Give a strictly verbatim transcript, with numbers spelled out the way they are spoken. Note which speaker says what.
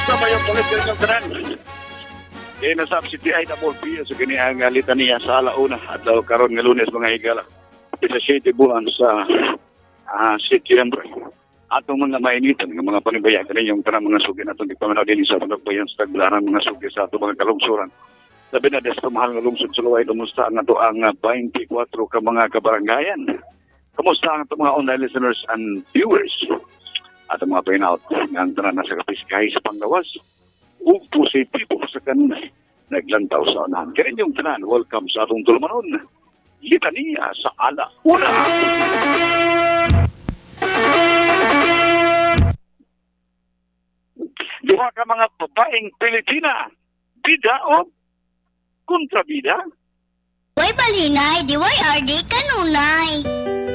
Speaker 1: Kumusta ba yung political ng tanan? Kaya nasab si T I Double P sa kanyang litaniya sa alauna at daw karon nga Lunes mga higala. Isa siyete buwan sa uh, Setyembre. Atong mga mainitan, ng mga panibaya ka yung tanang mga sugi na itong ipamanaw din sa panagbayan sa taglaran mga sugi sa itong mga kalungsuran. Sabi na desto mahal nga lungsod sa Luway, kumusta nga ito ang twenty-four ka mga kabarangayan? Kumusta ang ito mga online listeners and viewers? At ang mga pain-out ng tanan na sa kapiskay sa Panggawas. Ug positibo sa kanunay, naglantaw sa unahan. Kaya yung tanan, welcome sa atong tulumanon. Litania sa alauna. Duha ka mga babaeng Pilipina, bida o kontrabida?
Speaker 2: Way balinay, di way R D kanunay.